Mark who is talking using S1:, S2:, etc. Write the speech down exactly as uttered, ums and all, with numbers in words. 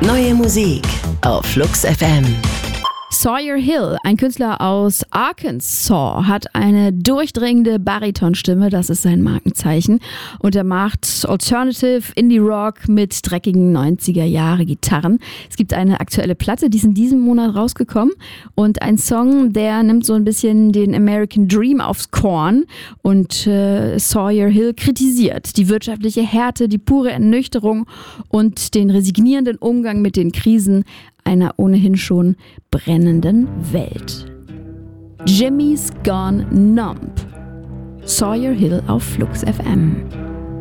S1: Neue Musik auf Flux F M.
S2: Sawyer Hill, ein Künstler aus Arkansas, hat eine durchdringende Baritonstimme, das ist sein Markenzeichen. Und er macht Alternative Indie Rock mit dreckigen neunziger-Jahre-Gitarren. Es gibt eine aktuelle Platte, die ist in diesem Monat rausgekommen. Und ein Song, der nimmt so ein bisschen den American Dream aufs Korn. Und äh, Sawyer Hill kritisiert die wirtschaftliche Härte, die pure Ernüchterung und den resignierenden Umgang mit den Krisen einer ohnehin schon brennenden Welt. Jimmy's Gone Numb. Sawyer Hill auf Flux F M.